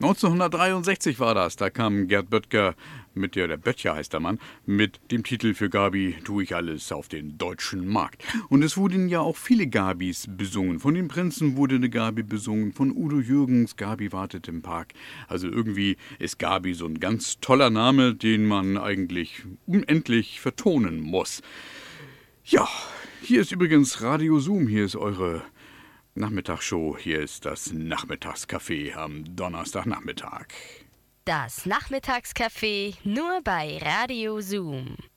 1963 war das. Da kam Gerd Böttger der Böttcher heißt der Mann, mit dem Titel für Gabi Tu ich alles auf den deutschen Markt. Und es wurden ja auch viele Gabis besungen. Von den Prinzen wurde eine Gabi besungen, von Udo Jürgens, Gabi wartet im Park. Also irgendwie ist Gabi so ein ganz toller Name, den man eigentlich unendlich vertonen muss. Ja, hier ist übrigens Radio Zoom, hier ist eure Nachmittagsshow, hier ist das Nachmittagscafé am Donnerstagnachmittag. Das Nachmittagscafé nur bei Radio Zoom.